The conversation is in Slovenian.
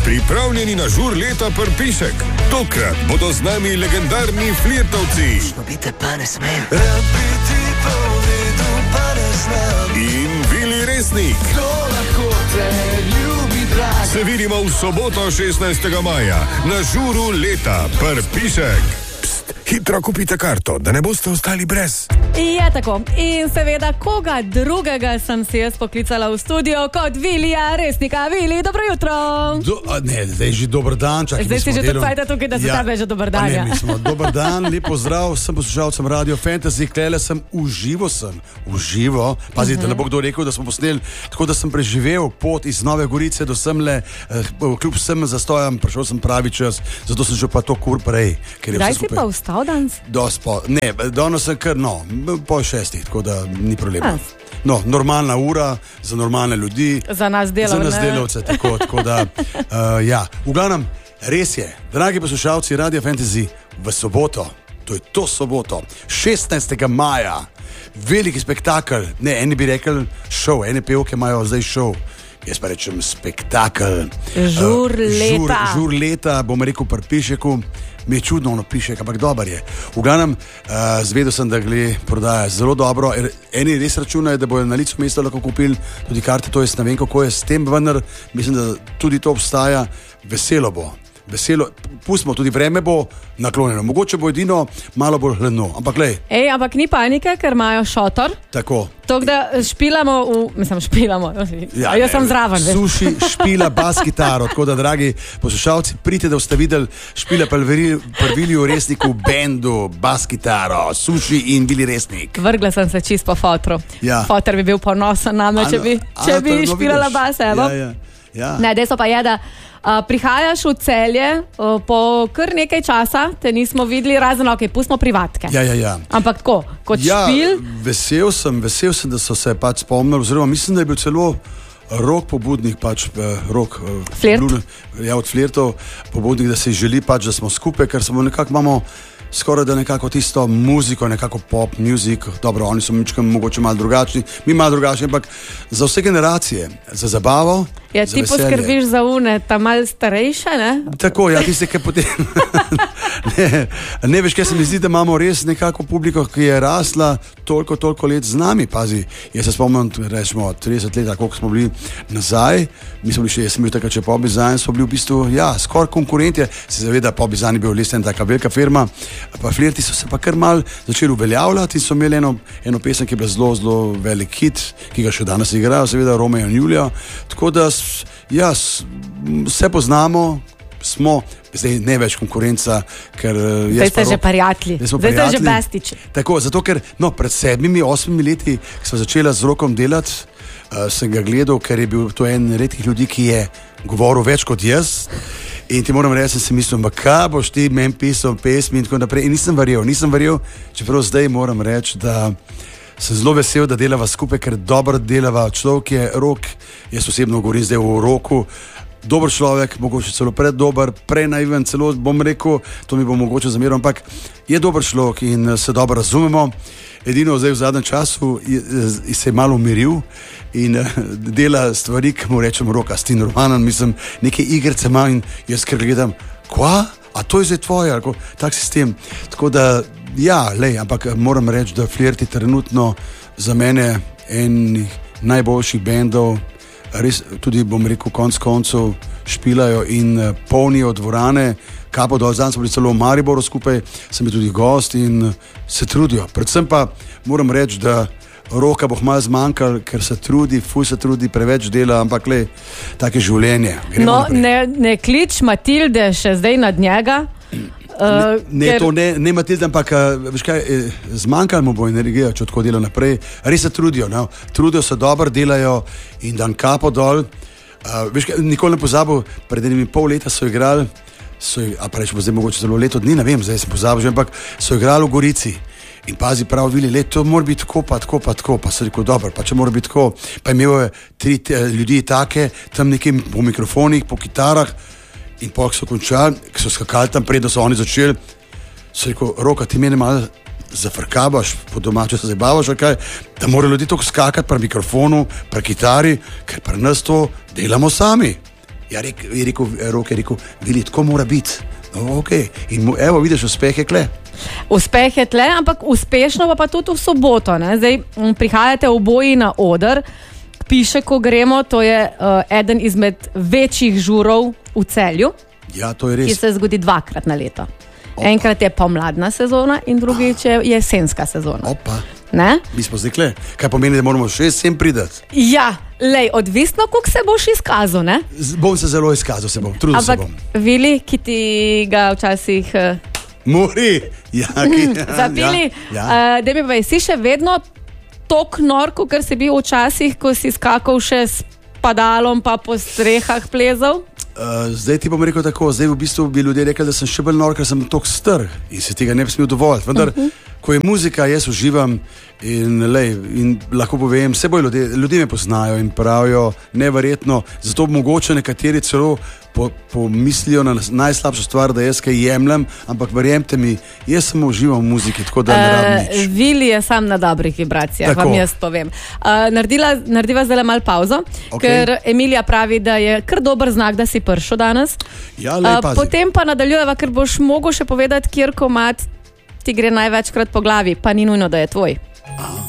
pripravljeni na žur leta Prpišek. Tokrat bodo z nami legendarni flirtovci. Špobite pa ne smem. Rabiti povedu pa ne znam. In Vili Resnik. Kdo lahko te ljubi, dragi? Se vidimo v soboto 16. maja na žuru leta Prpišek. Pst, hitro kupite karto, da ne boste ostali brez. Je tako. In seveda, koga drugega sem si jaz poklicala v studio kot Vilija Resnika. Vili, dobro jutro. Zdaj je že dober dan. Čakaj, zdaj si že tako fajta tukaj, da se tebe že dober dan. Mi smo dober dan, lep pozdrav vsem poslušalcem Radio Fantasy. Klele sem uživo. Pazi, da ne bo kdo rekel, da smo posneli. Tako da sem preživel pot iz Nove Gorice do semle, kljub vsem zastojam, prišel sem pravi čas, zato sem že pa to kur prej. Kdaj si pa vstal danes? Danes sem kar pol 6, tako da ni problema. Normalna ura za normalne ljudi. Za nas delavce. Tako da, ja. V glavnem, res je, dragi poslušalci Radio Fantasy, v soboto, to je to soboto, 16. maja, veliki spektakel, eni bi rekel šov, ene pevke imajo zdaj šov. Jaz pa rečem spektakel. Žur leta. Žur leta, bom rekel Prpišeku. Mi je čudno ono Pišek, ampak dober je. V glavnem, zvedel sem, da prodaja zelo dobro. Eni res računajo, da bojo na licu mesta lahko kupili tudi karte, to je ne vem, kako je s tem, vendar mislim, da tudi to obstaja. Veselo bo. Pustimo, tudi vreme bo naklonjeno. Mogoče bo edino malo bolj hladno, ampak glej. Ampak ni panike, ker imajo šotor. Tako. Tako da špilamo jaz sem zraven. Suši, špila, bas kitaro. Tako da, dragi poslušalci, pridite, da boste videli špila pa Viliju Resniku v bendu, bas kitaro, suši in Vili Resnik. Vrgla sem se čist po fotru. Ja. Fotor bi bil ponosen name, če bi špilala bas. Ja. Ne, dejstvo pa je, da prihajaš v Celje po kar nekaj časa, te nismo videli, razen pustimo privatke. Ja. Ampak tako, kot špil. Vesel sem, da so se pač spomnili, oziroma mislim, da je bil celo Rok pobudnik, od Flirtov pobudnik, da se želi pač, da smo skupaj, ker smo imamo skoraj da nekako tisto muziko, nekako pop music, dobro, oni so mogoče malo drugačni, mi malo drugačni, ampak za vse generacije, za zabavo, ja, ti poskrbiš za une, ta malo starejše, ne? Tako, ja, tiste, ki potem ne veš, kaj se mi zdi, da imamo res nekako publiko, ki je rasla toliko let z nami, pazi, jaz se spomnim, rečemo 30 let, koliko smo bili nazaj, mi smo bili še, jaz sem bil takrat, če Pop Design, so bili v bistvu, ja, skoraj konkurentje, se zaveda, Pop Design je bil listen, taka velika firma, pa Flirti so se pa kar mal začeli uveljavljati in so imeli eno pesem, ki je bila zelo velik hit, ki ga še danes igrajo, seveda Romeo in Julija, tako da, ja, vse poznamo, smo zdaj ne več konkurenca, ker zdaj ste že prijatelji, zdaj ste že bestiči. Tako, zato ker pred 7-8 leti, ko sem začela z Rokom delati, sem ga gledal, ker je bil to en redkih ljudi, ki je govoril več kot jaz. In ti moram reči, sem si mislil, kaj boš ti meni pisal pesmi in tako naprej. In nisem verjel, čeprav zdaj moram reči, da sem zelo vesel, da delava skupaj, ker dobro delava. Človek je Rok, jaz osebno govorim zdaj o Roku, dober človek, mogoče celo predober, prenaiven, celo bom rekel, to mi bo mogoče zameril, ampak je dober človek in se dobro razumemo. Edino zdaj v zadnjem času se je malo umiril in dela stvari, ki mu rečem Roka, s tim Romanom, mislim, neke igrice ima in jaz kar gledam, kva? A to je zdaj tvoje, ali tak sistem. Tako da, ja, ampak moram reči, da Flirti trenutno za mene en najboljših bendov, res tudi, bom rekel, konc koncev špilajo in polnijo dvorane, kapo dol, zdaj smo bili celo v Mariboru skupaj, sem bil tudi gost in se trudijo. Predvsem pa moram reči, da Roka bo malo zmanjkal, ker se trudi, preveč dela, ampak tako je življenje. Ne klič Matilde še zdaj nad njega. Ne Matilde, ampak veš kaj, zmanjkalo mu bo energija, če tako dela naprej. Res se trudijo, trudijo se dobro, delajo in dan kapo dol. Veš kaj, nikoli ne pozabil, pred 1,5 leta so igrali, zdaj mogoče zelo leto dni, ne vem, zdaj sem pozabil že, ampak so igrali v Gorici. In pazi, prav Vili, to mora biti tako, pa se rekel, dobro, pa če mora biti tako, pa imel 3 ljudi take, tam nekaj po mikrofonih, po kitarah, in polk so končali, ki so skakali tam pred, da so oni začeli, so rekel, Roka, ti mene malo zafrkavaš, po domače se zabavaš, da morajo ljudi tako skakati pri mikrofonu, pri kitari, ker pri nas to delamo sami. Ja, Rok je rekel, Vili, tako mora biti. No, okay. In evo, vidiš, uspeh je kle. Uspeh je tle, ampak uspešno pa tudi v soboto. Ne? Zdaj prihajate oboji na oder, piše, ko gremo, to je eden izmed večjih žurov v Celju, Ja, to je res. ki se zgodi 2-krat na leto. Enkrat je pomladna sezona in drugič je jesenska sezona. Opa, Ne? mi smo zdaj kle. Kaj pomeni, da moramo še sem pridati? Ja, lej, odvisno, koliko se boš izkazal. Ne? Bom se zelo izkazal, trudil se Ampak bom. Vili, ki ti ga včasih Mori, ja, zapili, da mi pa si še vedno tok nor, kot si bil včasih, ko si skakal še s padalom pa po strehah plezal. Zdaj ti bom rekel tako, zdaj v bistvu bi ljudje rekli, da sem še bolj nor, ker sem tok star in se tega ne bi smel dovoliti. Vendar, ko je muzika, jaz uživam in lahko povem, vse bolj ljudje me poznajo in pravijo neverjetno, zato mogoče nekateri celo pomislijo na najslabšo stvar, da jaz kaj jemljem, ampak verjemite mi, jaz samo uživam v muziki, tako da ne rabim nič. Vili je sam na dobrih vibracijah, Tako. vam jaz povem. Narediva zdaj malo pauzo, ker Emilija pravi, da je kar dober znak, da si prišel danes. Ja, lej, pazi. Potem pa nadaljujeva, ker boš mogel še povedati, kjer komad ti gre največkrat po glavi, pa ni nujno, da je tvoj.